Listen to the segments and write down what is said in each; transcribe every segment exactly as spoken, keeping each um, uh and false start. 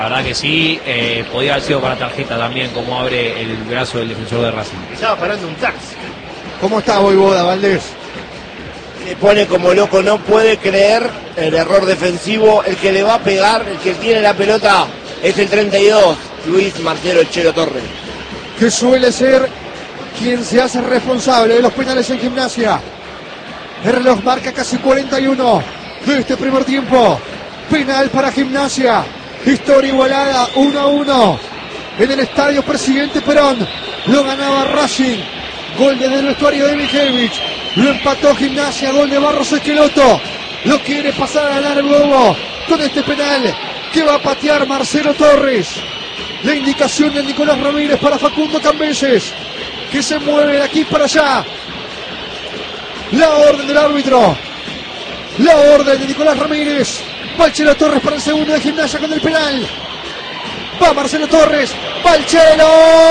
La verdad que sí, eh, podía haber sido para tarjeta también, como abre el brazo del defensor de Racing. Estaba parando un taxi. ¿Cómo está Voivoda, Valdés? Se pone como loco, no puede creer el error defensivo. El que le va a pegar, el que tiene la pelota, es el treinta y dos, Luis Marcelo Chelo Torres. Que suele ser quien se hace responsable de los penales en Gimnasia. El reloj marca casi cuarenta y uno de este primer tiempo. Penal para Gimnasia. Historia igualada, uno a uno. En el estadio Presidente Perón. Lo ganaba Racing. Gol desde el vestuario de Mijevich. Lo empató Gimnasia. Gol de Barros Esqueloto. Lo quiere pasar a ganar el globo con este penal que va a patear Marcelo Torres. La indicación de Nicolás Ramírez para Facundo Cambeses, que se mueve de aquí para allá. La orden del árbitro. La orden de Nicolás Ramírez. Va el Chelo Torres para el segundo de Gimnasia con el penal. Va Marcelo Torres. Va el Chelo.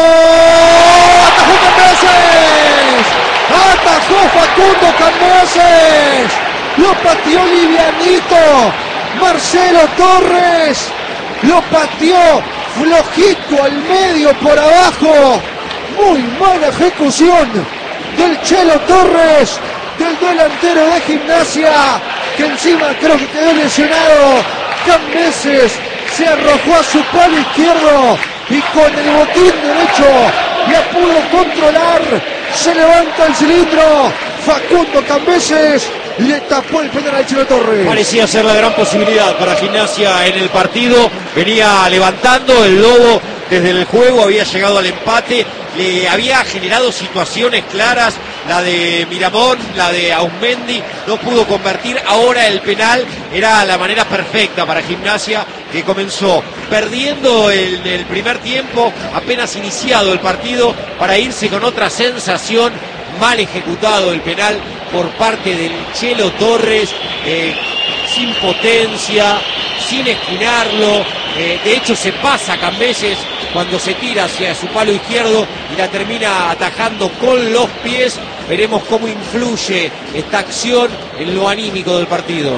Atajó Cambeses. Atajó Facundo Cambeses. Lo pateó livianito Marcelo Torres. Lo pateó flojito al medio por abajo. Muy mala ejecución del Chelo Torres, del delantero de Gimnasia, que encima creo que quedó lesionado. Cambeses se arrojó a su palo izquierdo y con el botín derecho ya pudo controlar. Se levanta el cilindro. Facundo Cambeses le tapó el penal al Chelo Torres. Parecía ser la gran posibilidad para Gimnasia en el partido. Venía levantando el Lobo desde el juego, había llegado al empate, le había generado situaciones claras, la de Miramón, la de Auzmendi, no pudo convertir. Ahora el penal era la manera perfecta para Gimnasia, que comenzó perdiendo el, el primer tiempo, apenas iniciado el partido, para irse con otra sensación. Mal ejecutado el penal por parte del Chelo Torres, eh, sin potencia, sin esquinarlo. Eh, de hecho se pasa Cambeses cuando se tira hacia su palo izquierdo y la termina atajando con los pies. Veremos cómo influye esta acción en lo anímico del partido.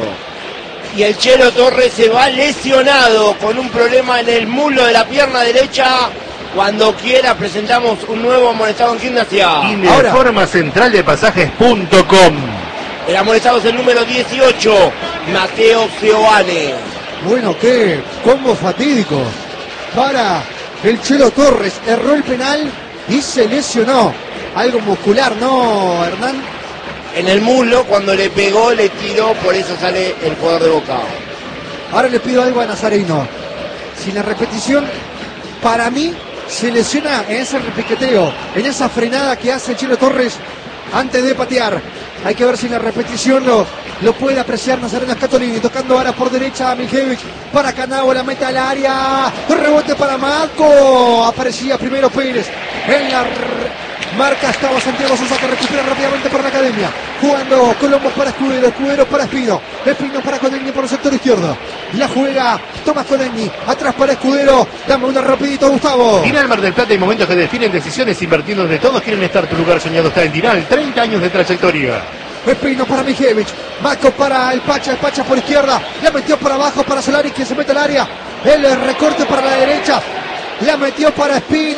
Y el Chelo Torres se va lesionado con un problema en el muslo de la pierna derecha. Cuando quiera presentamos un nuevo amonestado en Gimnasia. Informa central de pasajes punto com. El amonestado es el número dieciocho, Mateo Seoane. Bueno, qué combo fatídico para el Chelo Torres. Erró el penal y se lesionó. Algo muscular, ¿no, Hernán? En el muslo, cuando le pegó, le tiró, por eso sale el jugador de Boca. Ahora le pido algo a Nazareno. Si la repetición, para mí, se lesiona en ese repiqueteo, en esa frenada que hace Chelo Torres antes de patear. Hay que ver si la repetición lo, lo puede apreciar Nazareno Scatolini, tocando ahora por derecha a Mijevich, para Canavo, la meta al área, rebote para Marco, aparecía primero Pérez, en la marca estaba Santiago Sosa, que recupera rápidamente por la academia, jugando Colombo para Escudero, Escudero para Espino, Espino para Codegni por el sector izquierdo, la juega Tomás Codegni, atrás para Escudero, dame una rapidito Gustavo. Dinal Mar del Plata, y momentos que definen decisiones, invertidos de todos quieren estar. Tu lugar soñado está en Dinal, treinta años de trayectoria. Espino para Mijevich, Marco para el Pacha, el Pacha por izquierda, la metió para abajo para Solari, que se mete al área, el recorte para la derecha, la metió para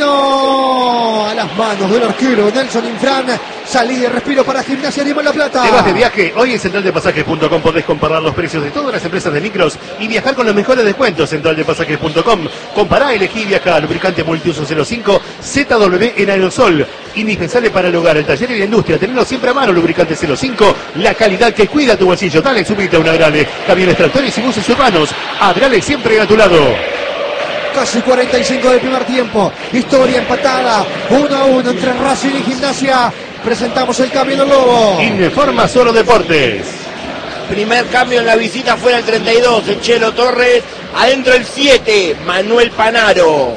Espino, a las manos del arquero Nelson Infran. Salí de respiro para Gimnasia Lima La Plata. Te vas de viaje. Hoy en central de pasajes punto com podés comparar los precios de todas las empresas de micros y viajar con los mejores descuentos. central de pasajes punto com. Compará, elegí y viaja. Lubricante multiuso cero cinco Z W en aerosol. Indispensable para el hogar, el taller y la industria. Tenerlo siempre a mano. Lubricante cero cinco. La calidad que cuida tu bolsillo. Dale, subite a una Agrale. Camiones, tractores y buses urbanos. Agrale siempre a tu lado. Casi cuarenta y cinco del primer tiempo. Historia empatada. uno a uno entre Racing y Gimnasia. Presentamos el cambio del Lobo. Informa Solo Deportes. Primer cambio en la visita fuera el treinta y dos, el Chelo Torres. Adentro el siete, Manuel Panaro.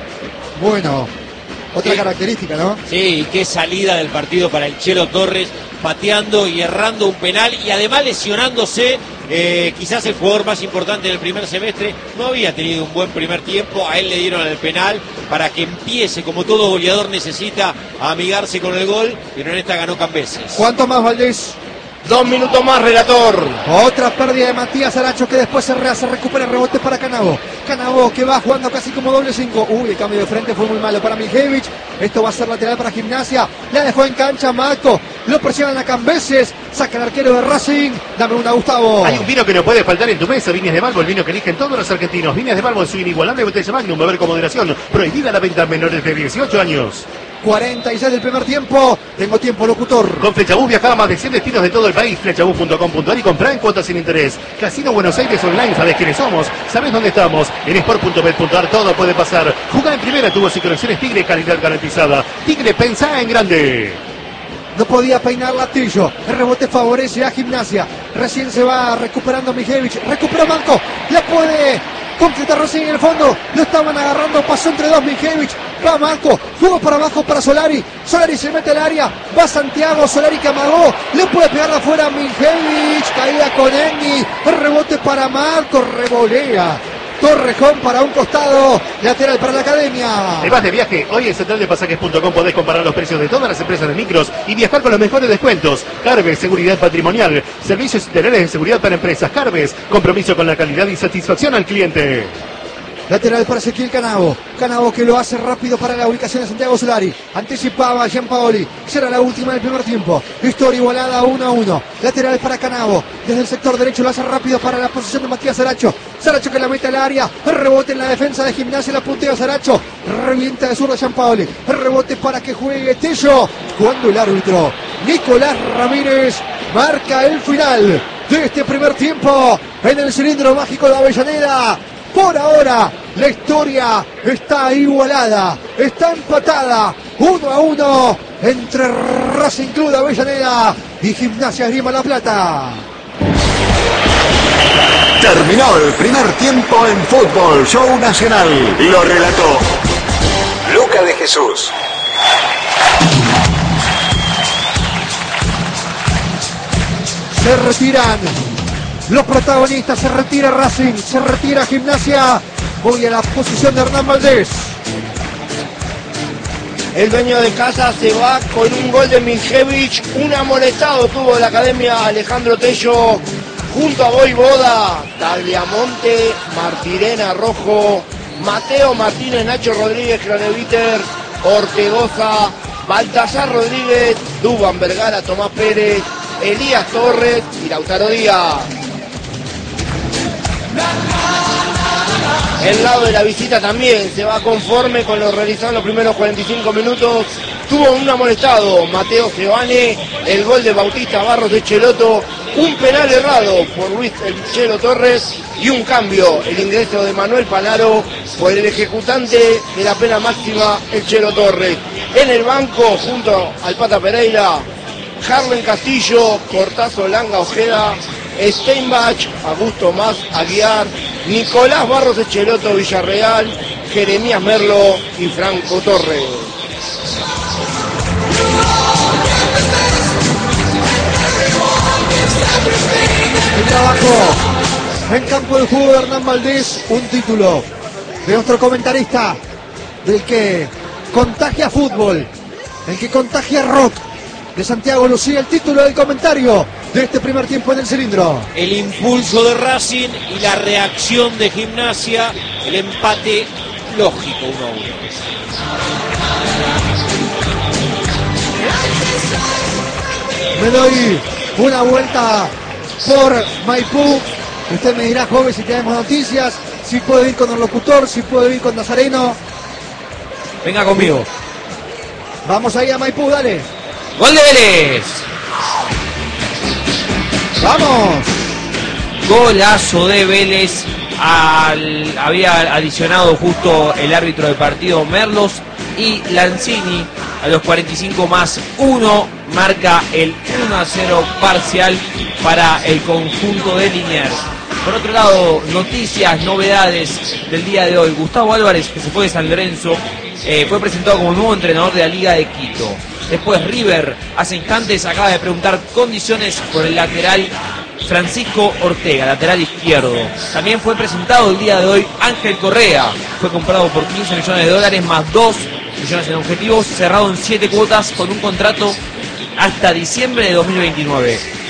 Bueno, otra Sí. característica, ¿no? Sí, y qué salida del partido para el Chelo Torres, pateando y errando un penal y además lesionándose. Eh, quizás el jugador más importante del primer semestre. No había tenido un buen primer tiempo, a él le dieron el penal para que empiece, como todo goleador necesita, a amigarse con el gol, pero en esta ganó Cambeses. ¿Cuánto más, Valdés? Dos minutos más, relator. Otra pérdida de Matías Aracho, que después se, re, se recupera el rebote para Canavo. Canavo que va jugando casi como doble cinco. Uy, el cambio de frente fue muy malo para Mijevich. Esto va a ser lateral para Gimnasia. La dejó en cancha Marco. Lo presionan a Cambeses. Saca el arquero de Racing. Dame una, Gustavo. Hay un vino que no puede faltar en tu mesa. Viñas de Balbo, el vino que eligen todos los argentinos. Viñas de Balbo en su inigualable botella Magnum. Beber con moderación. Prohibida la venta a menores de dieciocho años. cuarenta y seis del primer tiempo. Tengo tiempo, locutor. Con Flechabús viaja a más de cien destinos de todo el país. Flechabús punto com punto ar y compra en cuotas sin interés. Casino Buenos Aires Online. ¿Sabés quiénes somos? ¿Sabés dónde estamos? En sport punto bet punto ar todo puede pasar. Jugá en primera, tubos y conexiones Tigre, calidad garantizada. Tigre, pensá en grande. No podía peinar Latillo. El rebote favorece a Gimnasia. Recién se va recuperando Mijevich. Recupera Manco. La puede concretar Racing en el fondo. Lo estaban agarrando. Pasó entre dos Mijevich. Va Manco. Juego para abajo para Solari. Solari se mete al área. Va Santiago. Solari que amagó. Le puede pegar afuera a Mijevich. Caída con Enni. El rebote para Manco. Revolea Torrejón para un costado, lateral para la Academia. Te vas de viaje, hoy en central de pasajes punto com podés comparar los precios de todas las empresas de micros y viajar con los mejores descuentos. Carves, seguridad patrimonial, servicios interiores de seguridad para empresas. Carves, compromiso con la calidad y satisfacción al cliente. Lateral para Ezequiel Canavo. Canavo que lo hace rápido para la ubicación de Santiago Solari. Anticipaba a Gianpaoli. Será la última del primer tiempo. Historia igualada uno a uno. Lateral para Canavo. Desde el sector derecho lo hace rápido para la posición de Matías Saracho. Saracho que la mete al área. El rebote en la defensa de Gimnasia. La puntea Saracho. Revienta de zurda Gianpaoli. El rebote para que juegue Tello. Cuando el árbitro Nicolás Ramírez marca el final de este primer tiempo en el cilindro mágico de Avellaneda. Por ahora, la historia está igualada, está empatada, uno a uno, entre Racing Club de Avellaneda y Gimnasia Esgrima La Plata. Terminó el primer tiempo en Fútbol Show Nacional. Lo relató Luca de Jesús. Se retiran los protagonistas, se retira Racing, se retira Gimnasia. Voy a la posición de Hernán Valdés. El dueño de casa se va con un gol de Mijevich. Un amonestado tuvo la Academia Alejandro Tello junto a Voivoda, Tagliamonte, Martirena Rojo, Mateo Martínez, Nacho Rodríguez, Craneviter, Ortegoza, Baltasar Rodríguez, Dubán Vergara, Tomás Pérez, Elías Torres y Lautaro Díaz. El lado de la visita también se va conforme con lo realizado en los primeros cuarenta y cinco minutos. Tuvo un amonestado Mateo Sebane, el gol de Bautista Barros de Cheloto, un penal errado por Luis El Chelo Torres y un cambio, el ingreso de Manuel Panaro por el ejecutante de la pena máxima, El Chelo Torres. En el banco, junto al Pata Pereira, Harlen Castillo, Cortazo Langa Ojeda, Steinbach, Augusto Más Aguiar, Nicolás Barros Echeloto Villarreal, Jeremías Merlo y Franco Torres. El trabajo en campo de juego de Hernán Valdés, un título de nuestro comentarista, del que contagia fútbol, el que contagia rock, de Santiago Lucía, el título del comentario de este primer tiempo en el cilindro. El impulso de Racing y la reacción de Gimnasia, el empate lógico uno a uno. Me doy una vuelta por Maipú. Usted me dirá, joven, si tenemos noticias, si puedo ir con el locutor, si puedo ir con Nazareno. Venga conmigo. Vamos ahí a Maipú, dale. ¡Gol de Vélez! ¡Vamos! Golazo de Vélez. Al, había adicionado justo el árbitro del partido Merlos y Lanzini a los cuarenta y cinco más uno marca el uno a cero parcial para el conjunto de Liniers. Por otro lado, noticias, novedades del día de hoy. Gustavo Álvarez, que se fue de San Lorenzo, eh, fue presentado como nuevo entrenador de la Liga de Quito. Después River, hace instantes, acaba de preguntar condiciones por el lateral Francisco Ortega, lateral izquierdo. También fue presentado el día de hoy Ángel Correa. Fue comprado por quince millones de dólares más dos millones en objetivos, cerrado en siete cuotas con un contrato hasta diciembre de dos mil veintinueve.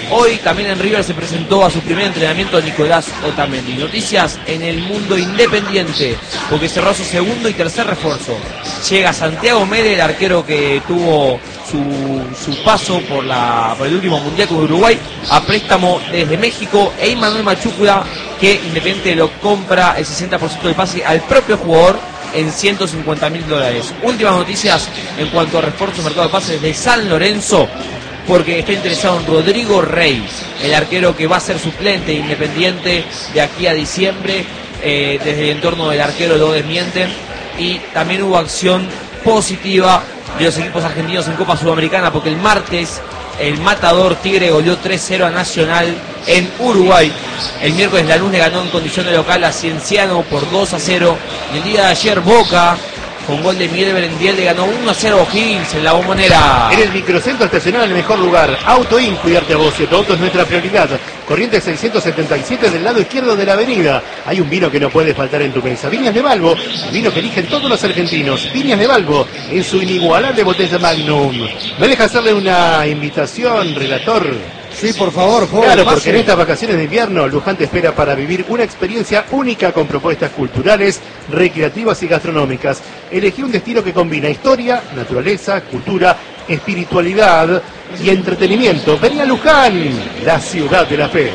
Hoy también en River se presentó a su primer entrenamiento Nicolás Otamendi. Noticias en el mundo independiente, porque cerró su segundo y tercer refuerzo. Llega Santiago Mede, el arquero que tuvo su, su paso por, la, por el último mundial con Uruguay, a préstamo desde México, e Immanuel Machúcula, que Independiente lo compra el sesenta por ciento del pase al propio jugador en ciento cincuenta mil dólares. Últimas noticias en cuanto a refuerzo mercado de pases de San Lorenzo, porque está interesado en Rodrigo Rey, el arquero que va a ser suplente Independiente de aquí a diciembre. Eh, desde el entorno del arquero lo desmienten. Y también hubo acción positiva de los equipos argentinos en Copa Sudamericana, porque el martes el matador Tigre goleó tres cero a Nacional en Uruguay. El miércoles Lanús le ganó en condición de local a Cienciano por dos a cero. Y el día de ayer Boca, con gol de Miguel Berendiel, le ganó uno a cero a O'Higgins en la Bombonera. En el microcentro estacional, el mejor lugar. Auto In, cuidarte a vos y a tu auto es nuestra prioridad. Corrientes seiscientos setenta y siete del lado izquierdo de la avenida. Hay un vino que no puede faltar en tu mesa. Viñas de Balbo, el vino que eligen todos los argentinos. Viñas de Balbo, en su inigualable botella Magnum. ¿Me deja hacerle una invitación, relator? Sí, por favor, joven. Claro, porque pase. en estas vacaciones de invierno, Luján te espera para vivir una experiencia única con propuestas culturales, recreativas y gastronómicas. Elegí un destino que combina historia, naturaleza, cultura, espiritualidad y entretenimiento. Vení a Luján, la ciudad de la fe.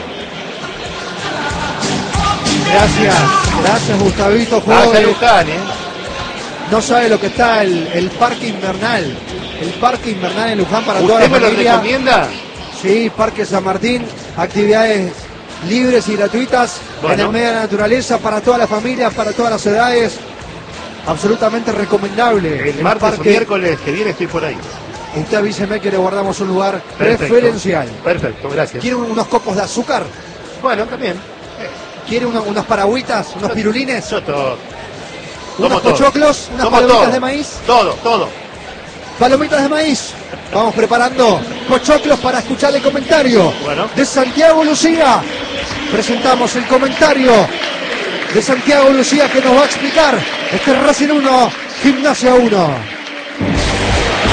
Gracias, gracias Gustavito, Vaya joven. Luján, ¿eh? No sabe lo que está el, el parque invernal. El parque invernal en Luján para toda ¿Usted la me lo familia. recomienda? Sí, Parque San Martín, actividades libres y gratuitas Bueno. en el medio de la naturaleza para todas las familias, para todas las edades. Absolutamente recomendable. El martes o parque. miércoles que viene estoy por ahí. Usted avíseme que le guardamos un lugar Perfecto. preferencial. Perfecto, gracias. ¿Quiere unos copos de azúcar? Bueno, también. ¿Quiere uno- unas paragüitas? ¿Unos pirulines? Yo todo. ¿Unos Tomo todo. pochoclos? ¿Unas Tomo palomitas todo. de maíz? Todo, todo. Palomitas de maíz. Vamos preparando pochoclos para escuchar el comentario Bueno. de Santiago Lucía. Presentamos el comentario de Santiago Lucía, que nos va a explicar este Racing uno, Gimnasia uno.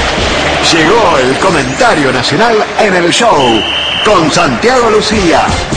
Llegó el comentario nacional en el show con Santiago Lucía.